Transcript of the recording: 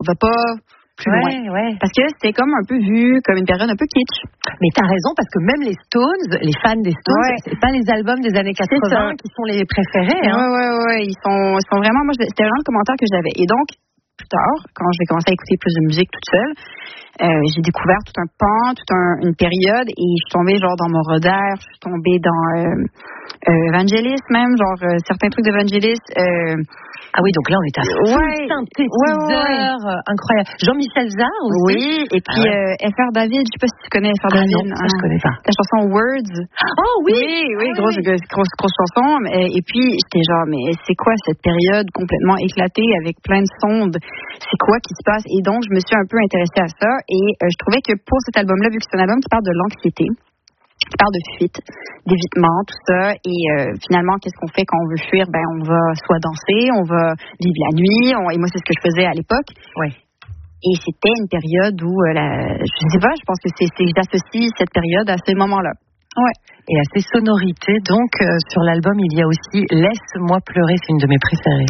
va pas plus loin. Ouais. Parce que c'était comme un peu vu comme une période un peu kitsch. Mais t'as raison, parce que même les Stones, les fans des Stones, c'est pas les albums des années 80 qui sont les préférés. Ouais. Ils sont vraiment... Moi, c'était vraiment le commentaire que j'avais. Et donc, plus tard, quand je vais commencer à écouter plus de musique toute seule, j'ai découvert tout un pan, une période, et je suis tombée genre dans Moroder, je suis tombée dans Vangelis même, genre certains trucs de Vangelis. Ah oui, donc là on est à synthétiseur, incroyable. Jean-Michel Jarre aussi. Oui, et puis F.R. David, je sais pas si tu connais F.R. David. Non, ça je connais pas. La chanson Words. Oh oui. Grosse chanson. Et puis j'étais genre, mais c'est quoi cette période complètement éclatée avec plein de sondes? C'est quoi qui se passe? Et donc je me suis un peu intéressée à ça, et je trouvais que pour cet album-là, vu que c'est un album qui parle de l'anxiété, qui parle de fuite, d'évitement, tout ça. Et finalement, qu'est-ce qu'on fait quand on veut fuir? Ben, on va soit danser, on va vivre la nuit. Et moi, c'est ce que je faisais à l'époque. Ouais. Et c'était une période où, je sais pas, je pense que j'associe cette période à ces moments-là. Ouais. Et à ces sonorités, donc, sur l'album, il y a aussi Laisse-moi pleurer, c'est une de mes préférées.